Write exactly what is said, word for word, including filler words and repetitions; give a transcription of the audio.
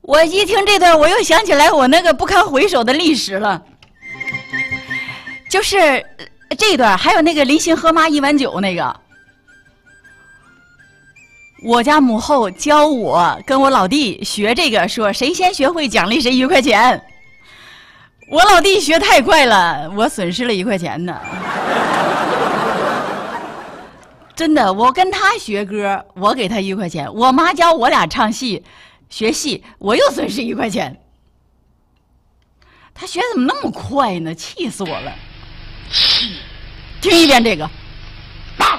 我一听这段，我又想起来我那个不堪回首的历史了，就是这一段，还有那个临行喝妈一碗酒那个。我家母后教我跟我老弟学这个，说谁先学会奖励谁一块钱。我老弟学太快了，我损失了一块钱呢。真的，我跟他学歌，我给他一块钱；我妈教我俩唱戏、学戏，我又损失一块钱。他学怎么那么快呢？气死我了！听一遍这个。